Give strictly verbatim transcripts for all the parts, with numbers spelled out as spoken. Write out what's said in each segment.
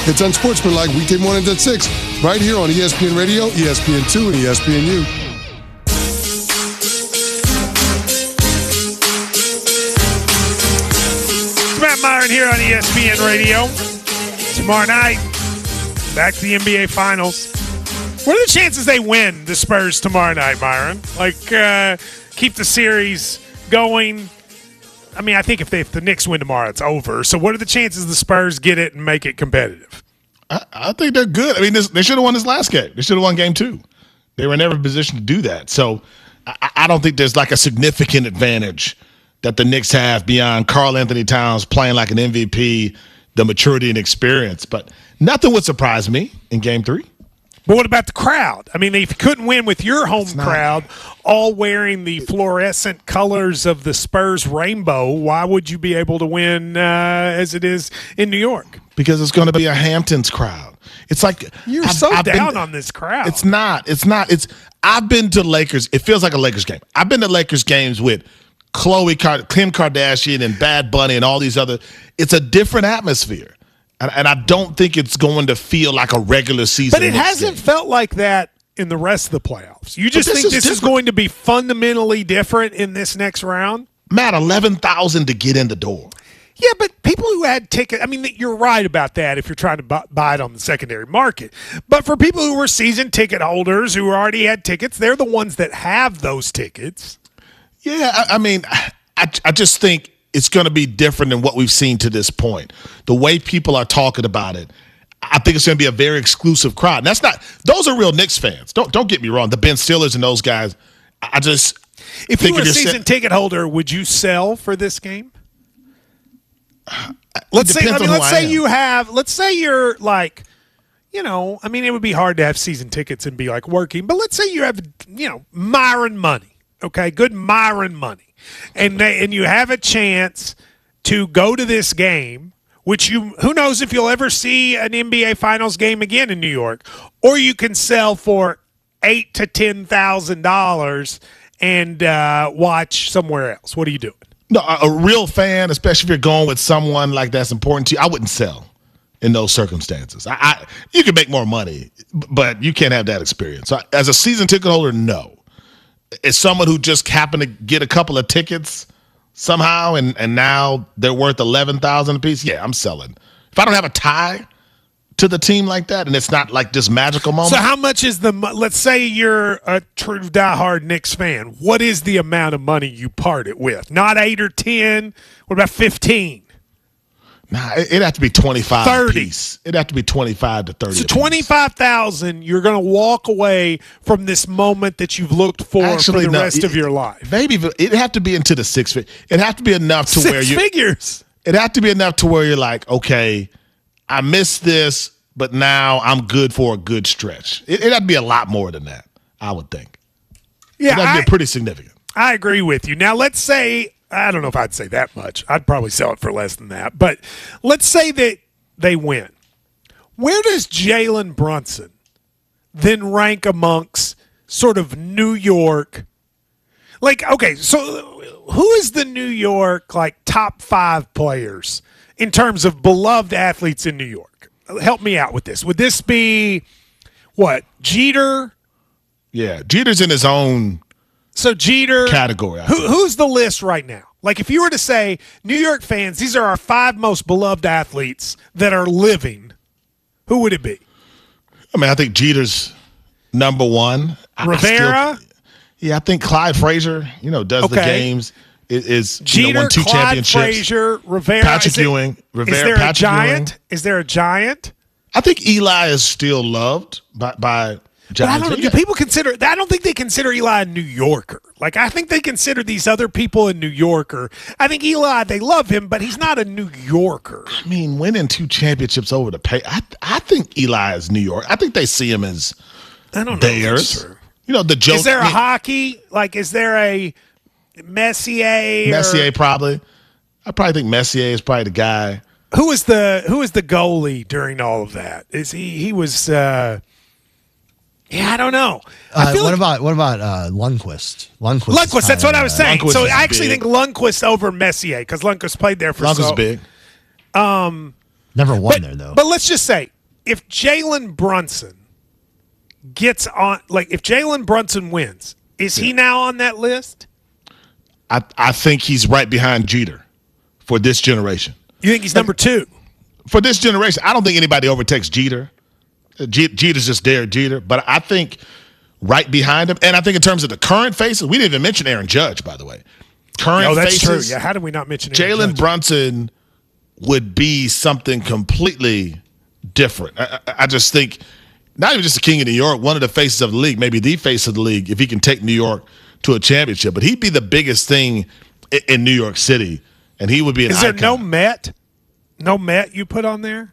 It's Unsportsmanlike weekday mornings at six, right here on E S P N Radio, E S P N two, and E S P N U. Matt Myron here on E S P N Radio. Tomorrow night, back to the N B A Finals. What are the chances they win the Spurs tomorrow night, Myron? Like, uh, keep the series going. I mean, I think if, they, if the Knicks win tomorrow, it's over. So what are the chances the Spurs get it and make it competitive? I, I think they're good. I mean, this, they should have won this last game. They should have won game two. They were never in a position to do that. So I, I don't think there's like a significant advantage that the Knicks have beyond Karl Anthony Towns playing like an M V P, the maturity and experience. But nothing would surprise me in game three. But what about the crowd? I mean, if you couldn't win with your home crowd all wearing the fluorescent colors of the Spurs rainbow, why would you be able to win uh, as it is in New York? Because it's going to be a Hamptons crowd. It's like you're I've, so I've down been, on this crowd. It's not. It's not. It's. I've been to Lakers. It feels like a Lakers game. I've been to Lakers games with Khloe, Kim Kardashian, and Bad Bunny, and all these other. It's a different atmosphere. And, and I don't think it's going to feel like a regular season. But it hasn't game. felt like that in the rest of the playoffs. You just this think is this different. is going to be fundamentally different in this next round? Matt, eleven thousand to get in the door. Yeah, but people who had tickets, I mean, you're right about that if you're trying to buy it on the secondary market. But for people who were season ticket holders who already had tickets, they're the ones that have those tickets. Yeah, I, I mean, I, I just think it's going to be different than what we've seen to this point. The way people are talking about it, I think it's going to be a very exclusive crowd. And that's not; those are real Knicks fans. Don't don't get me wrong. The Ben Stillers and those guys. I just if you were a season set, ticket holder, would you sell for this game? Let's say. I mean, let's say you have. Let's say you're like, you know, I mean, it would be hard to have season tickets and be like working. But let's say you have, you know, Myron money. Okay, good Myron money. And they, and you have a chance to go to this game, which you who knows if you'll ever see an N B A Finals game again in New York, or you can sell for eight to ten thousand dollars and uh, watch somewhere else. What are you doing? No, a, a real fan, especially if you're going with someone like that's important to you, I wouldn't sell in those circumstances. I, I you can make more money, but you can't have that experience. So as a season ticket holder, no. As someone who just happened to get a couple of tickets somehow and, and now they're worth eleven thousand dollars a piece, yeah, I'm selling. If I don't have a tie to the team like that and it's not like this magical moment. So how much is the – let's say you're a true diehard Knicks fan. What is the amount of money you part it with? Not eight or ten? What about fifteen? Nah, it'd have to be twenty-five thirty. A piece. It'd have to be twenty-five to thirty. So twenty-five thousand, you're going to walk away from this moment that you've looked for Actually, for the no, rest it, of your life. Maybe it'd have to be into the six figures. It'd have to be enough to six where you figures. It'd have to be enough to where you're like, okay, I missed this, but now I'm good for a good stretch. It, it'd have to be a lot more than that, I would think. Yeah, it'd have to I, be pretty significant. I agree with you. Now, let's say – I don't know if I'd say that much. I'd probably sell it for less than that. But let's say that they win. Where does Jalen Brunson then rank amongst sort of New York? Like, okay, so who is the New York, like, top five players in terms of beloved athletes in New York? Help me out with this. Would this be, what, Jeter? Yeah, Jeter's in his own So Jeter category. Who, who's the list right now? Like if you were to say, New York fans, these are our five most beloved athletes that are living, who would it be? I mean, I think Jeter's number one. Rivera? I still, yeah, I think Clyde Frazier, you know, does okay. the games. Is, is Jeter, you know, won two Clyde championships. Frazier, Rivera. Patrick is it, Ewing. Rivera, is there Patrick a giant? Ewing. Is there a giant? I think Eli is still loved by, by But I don't know. Do people consider? I don't think they consider Eli a New Yorker. Like I think they consider these other people a New Yorker. I think Eli, they love him, but he's not a New Yorker. I mean, winning two championships over the pay. I I think Eli is New York. I think they see him as I don't know theirs. You know the joke. Is there a I mean, hockey? Like, is there a Messier? Messier or, probably. I probably think Messier is probably the guy. Who was the Who was the goalie during all of that? Is he? He was. Uh, Yeah, I don't know. I Uh, feel what like, about what about uh, Lundqvist? Lundqvist. Lundqvist? That's what I was saying. Lundqvist So is I actually big. think Lundqvist over Messier because Lundqvist played there for Lundqvist's so. big. Never won But, there though. but let's just say if Jalen Brunson gets on, like if Jalen Brunson wins, is he now on that list? I, I think he's right behind Jeter for this generation. You think he's number two? For this generation, I don't think anybody overtakes Jeter. G- Jeter's just Derek Jeter. But I think right behind him, and I think in terms of the current faces, we didn't even mention Aaron Judge, by the way. Current oh, that's faces, true. Yeah, how did we not mention Aaron Jalen Judge? Brunson would be something completely different. I, I, I just think not even just the king of New York, one of the faces of the league, maybe the face of the league, if he can take New York to a championship. But he'd be the biggest thing in, in New York City, and he would be an Is there icon. no Met? No Met you put on there?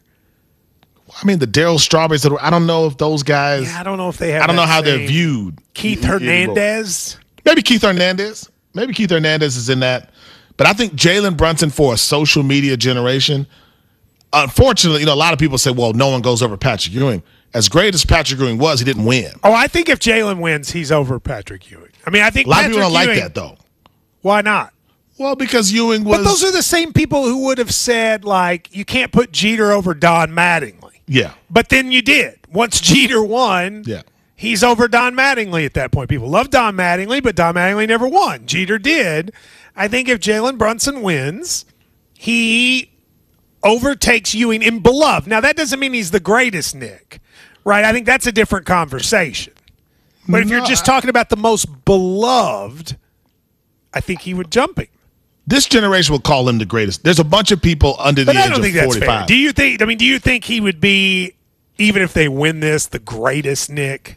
I mean, the Darryl Strawberries, I don't know if those guys, Yeah, I don't know if they have I don't know that how they're same- viewed. Keith anymore. Hernandez? Maybe Keith Hernandez. Maybe Keith Hernandez is in that. But I think Jalen Brunson for a social media generation, unfortunately, you know, a lot of people say, well, no one goes over Patrick Ewing. As great as Patrick Ewing was, he didn't win. Oh, I think if Jalen wins, he's over Patrick Ewing. I mean, I think A lot Patrick of people don't Ewing, like that, though. Why not? Well, because Ewing was. But those are the same people who would have said, like, you can't put Jeter over Don Mattingly. Yeah. But then you did. Once Jeter won, Yeah. he's over Don Mattingly at that point. People love Don Mattingly, but Don Mattingly never won. Jeter did. I think if Jalen Brunson wins, he overtakes Ewing in beloved. Now, that doesn't mean he's the greatest, Nick, right? I think that's a different conversation. But if No, you're just I- talking about the most beloved, I think he would jump him. This generation will call him the greatest. There's a bunch of people under But the I age don't of think that's forty-five. fair. Do you think? I mean, do you think he would be, even if they win this, the greatest, Nick?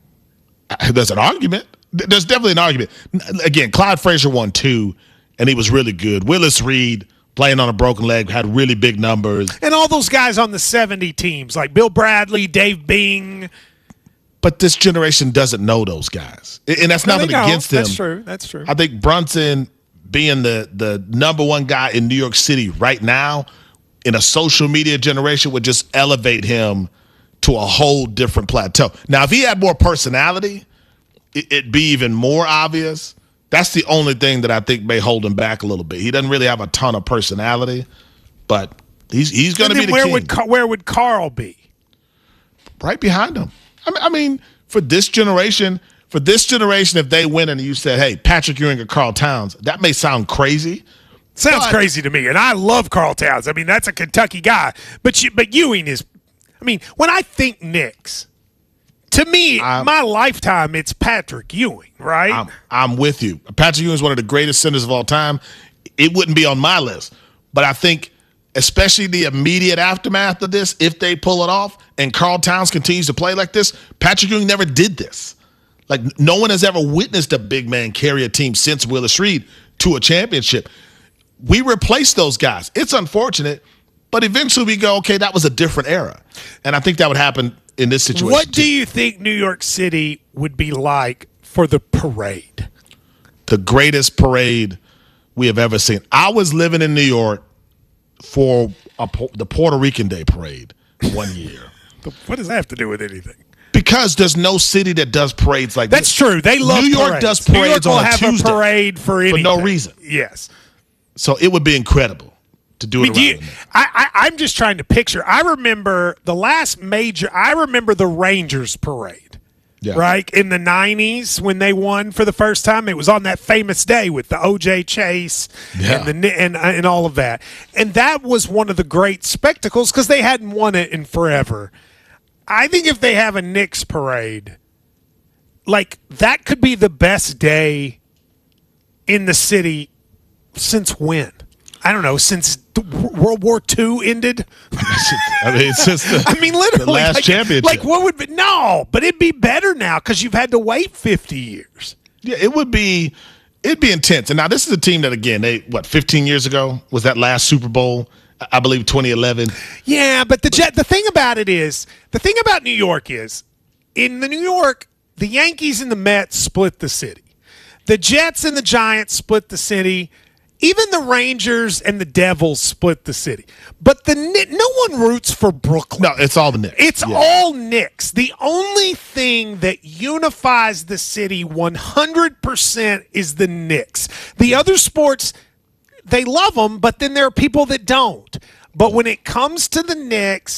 There's an argument. There's definitely an argument. Again, Clyde Frazier won two, and he was really good. Willis Reed, playing on a broken leg, had really big numbers. And all those guys on the seventy teams, like Bill Bradley, Dave Bing. But this generation doesn't know those guys. And that's No, nothing they don't. against them. That's true. That's true. I think Brunson being the, the number one guy in New York City right now in a social media generation would just elevate him to a whole different plateau. Now, if he had more personality, it, it'd be even more obvious. That's the only thing that I think may hold him back a little bit. He doesn't really have a ton of personality, but he's he's going to And be then the where king. would Car- where would Carl be? Right behind him. I mean, I mean, for this generation, for this generation, if they win and you said, hey, Patrick Ewing or Carl Towns, that may sound crazy. Sounds But- crazy to me, and I love Carl Towns. I mean, that's a Kentucky guy. But you, but Ewing is. I mean, when I think Knicks, to me, I'm- my lifetime, it's Patrick Ewing, right? I'm, I'm with you. Patrick Ewing is one of the greatest centers of all time. It wouldn't be on my list. But I think, especially the immediate aftermath of this, if they pull it off and Carl Towns continues to play like this, Patrick Ewing never did this. Like, no one has ever witnessed a big man carry a team since Willis Reed to a championship. We replaced those guys. It's unfortunate, but eventually we go, okay, that was a different era. And I think that would happen in this situation. What do too. you think New York City would be like for the parade? The greatest parade we have ever seen. I was living in New York for a, the Puerto Rican Day parade one year. What does that have to do with anything? Because there's no city that does parades like That's this. true. They love New York parades. does New York parades will on a have Tuesday a parade for anything. no reason. Yes. So it would be incredible to do I mean, it do around. you, there. I, I, I'm just trying to picture. I remember the last major. I remember the Rangers parade, Yeah. right in the nineties when they won for the first time. It was on that famous day with the O J Chase Yeah. and the and and all of that, and that was one of the great spectacles because they hadn't won it in forever. I think if they have a Knicks parade, like that could be the best day in the city since when? I don't know, since the W- World War Two ended. I mean, it's just the, I mean, literally, the last like, championship. Like, what would be no? But it'd be better now because you've had to wait fifty years. Yeah, it would be. It'd be intense. And now this is a team that, again, they what fifteen years ago was that last Super Bowl, I believe twenty eleven. Yeah, but the jet. The thing about it is, the thing about New York is, in the New York, the Yankees and the Mets split the city. The Jets and the Giants split the city. Even the Rangers and the Devils split the city. But the Kni- no one roots for Brooklyn. No, it's all the Knicks. It's Yeah. all Knicks. The only thing that unifies the city one hundred percent is the Knicks. The other sports, they love them, but then there are people that don't. But when it comes to the Knicks,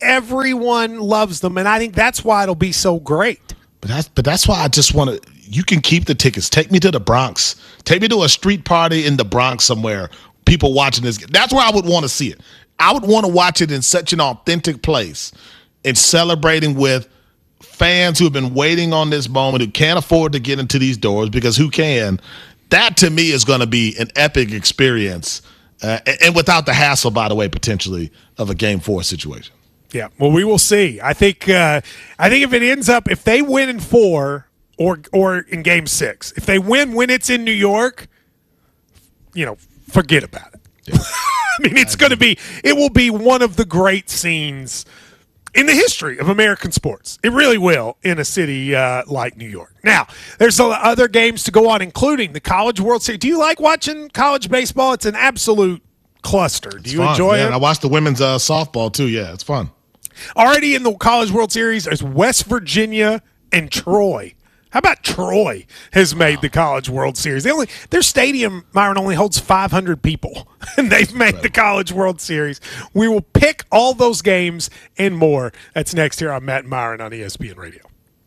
everyone loves them, and I think that's why it'll be so great. But that's but that's why I just want to. You can keep the tickets. Take me to the Bronx. Take me to a street party in the Bronx somewhere. People watching this. That's where I would want to see it. I would want to watch it in such an authentic place and celebrating with fans who have been waiting on this moment, who can't afford to get into these doors because who can? That to me is going to be an epic experience, uh, and without the hassle, by the way, potentially of a game four situation. Yeah, well, we will see. I think. Uh, I think if it ends up, if they win in four or or in game six, if they win when it's in New York, you know, forget about it. Yeah. I mean, it's going to be. It will be one of the great scenes in the history of American sports. It really will in a city uh, like New York. Now, there's other games to go on, including the College World Series. Do you like watching college baseball? It's an absolute cluster. Do It's you fun. enjoy yeah, it? And I watched the women's uh, softball, too. Yeah, it's fun. Already in the College World Series, there's West Virginia and Troy. How about Troy has made the College World Series? They only their stadium, Myron, only holds five hundred people, and they've made the College World Series. We will pick all those games and more. That's next here on Matt and Myron on E S P N Radio.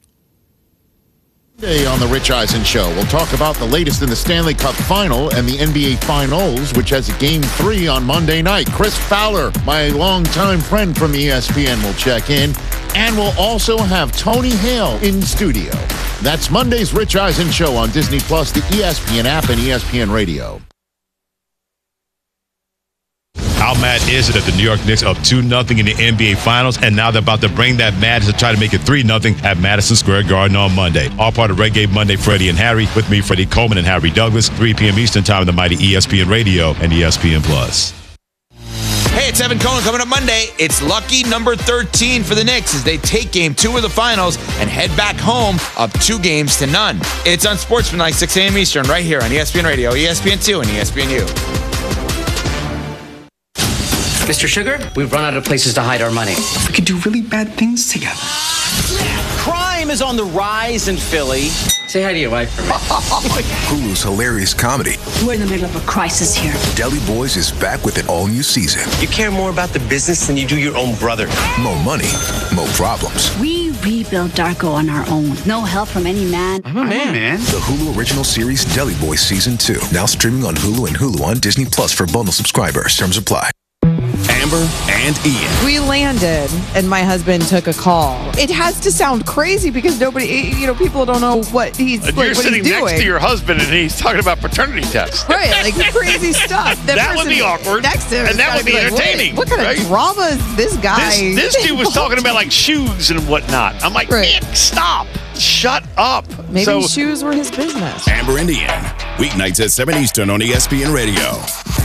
Today on the Rich Eisen Show, we'll talk about the latest in the Stanley Cup Final and the N B A Finals, which has a game three on Monday night. Chris Fowler, my longtime friend from E S P N, will check in. And we'll also have Tony Hale in studio. That's Monday's Rich Eisen Show on Disney Plus, the E S P N app, and E S P N Radio. How mad is it that the New York Knicks are up two nothing in the N B A Finals, and now they're about to bring that madness to try to make it three nothing at Madison Square Garden on Monday. All part of Red Game Monday, Freddie and Harry. With me, Freddie Coleman and Harry Douglas, three p.m. Eastern Time on the mighty E S P N Radio and E S P N Plus. Hey, it's Evan Cohen coming up Monday. It's lucky number thirteen for the Knicks as they take game two of the finals and head back home up two games to none. It's on Sportsman, six a.m. Eastern, right here on E S P N Radio, E S P N two, and E S P N U. Mister Sugar, we've run out of places to hide our money. We could do really bad things together. Crime is on the rise in Philly. Say hi to your wife for me. Hulu's hilarious comedy. We're in the middle of a crisis here. Deli Boys is back with an all-new season. You care more about the business than you do your own brother. More money, more problems. We rebuilt Darko on our own. No help from any man. I'm a man. man. The Hulu original series Deli Boys Season two. Now streaming on Hulu and Hulu on Disney Plus for bundle subscribers. Terms apply. Amber and Ian. We landed, and my husband took a call. It has to sound crazy because nobody, you know, people don't know what he's, and like, you're what sitting he's doing. next to your husband, and he's talking about paternity tests. Right, like crazy stuff. The that would be awkward. Next to him and that would be like, entertaining. What kind right? of drama is this guy? This, this dude was talking about like shoes and whatnot. I'm like, right. man, stop. Shut up. Maybe so, shoes were his business. Amber and Ian, weeknights at seven Eastern on E S P N Radio.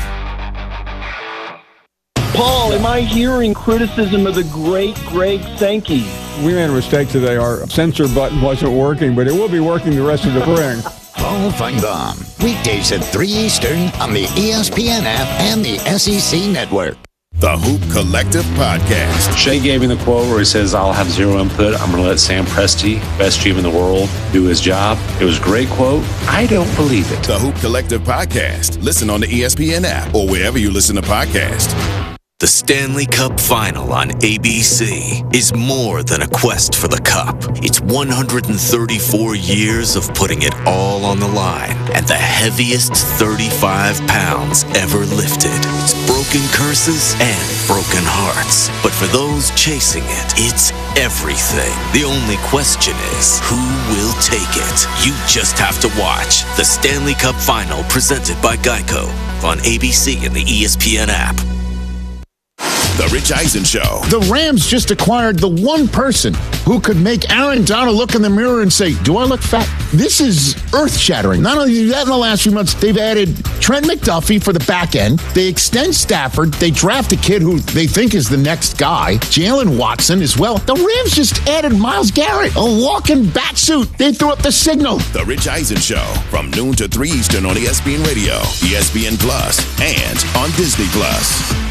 Paul, am I hearing criticism of the great Greg Sankey? We made a mistake today. Our censor button wasn't working, but it will be working the rest of the spring. Paul Feinbaum, weekdays at three Eastern on the E S P N app and the S E C Network. The Hoop Collective Podcast. Shay gave me the quote where he says, I'll have zero input. I'm going to let Sam Presti, best G M in the world, do his job. It was a great quote. I don't believe it. The Hoop Collective Podcast. Listen on the E S P N app or wherever you listen to podcasts. The Stanley Cup Final on A B C is more than a quest for the cup. It's one hundred thirty-four years of putting it all on the line and the heaviest thirty-five pounds ever lifted. It's broken curses and broken hearts. But for those chasing it, it's everything. The only question is, who will take it? You just have to watch the Stanley Cup Final presented by Geico on A B C and the E S P N app. The Rich Eisen Show. The Rams just acquired the one person who could make Aaron Donald look in the mirror and say, do I look fat? This is earth-shattering. Not only that, in the last few months, they've added Trent McDuffie for the back end. They extend Stafford. They draft a kid who they think is the next guy, Jalen Watson, as well. The Rams just added Myles Garrett, a walking bat suit. They threw up the signal. The Rich Eisen Show, from noon to three Eastern on E S P N Radio, E S P N Plus, and on Disney Plus.